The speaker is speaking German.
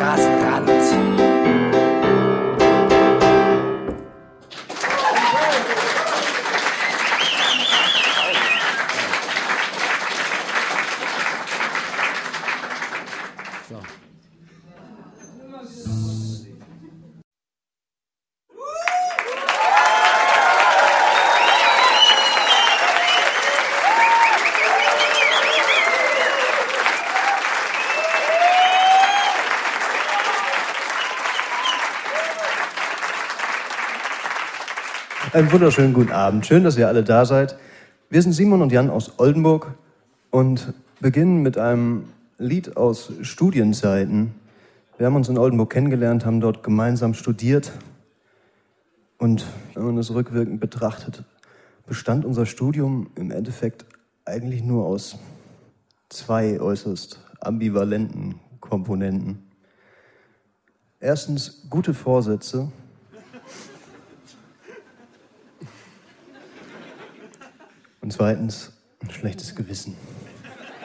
Straßenrand. Einen wunderschönen guten Abend. Schön, dass ihr alle da seid. Wir sind Simon und Jan aus Oldenburg und beginnen mit einem Lied aus Studienzeiten. Wir haben uns in Oldenburg kennengelernt, haben dort gemeinsam studiert. Und wenn man das rückwirkend betrachtet, bestand unser Studium im Endeffekt eigentlich nur aus zwei äußerst ambivalenten Komponenten. Erstens gute Vorsätze. Und zweitens ein schlechtes Gewissen.